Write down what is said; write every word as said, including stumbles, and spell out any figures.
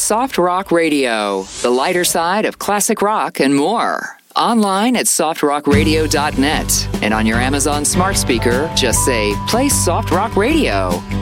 Soft Rock Radio, the lighter side of classic rock and more. Online at soft rock radio dot net. And on your Amazon smart speaker, just say, play Soft Rock Radio.